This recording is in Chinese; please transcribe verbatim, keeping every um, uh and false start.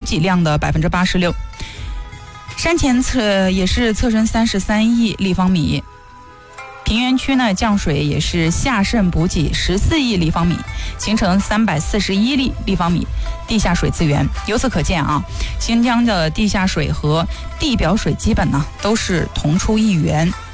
给量的百分之八十六。山前测也是测深三十三亿立方米。平原区呢降水也是下渗补给十四亿立方米，形成三百四十一亿立方米地下水资源。由此可见啊，新疆的地下水和地表水基本呢都是同出一源。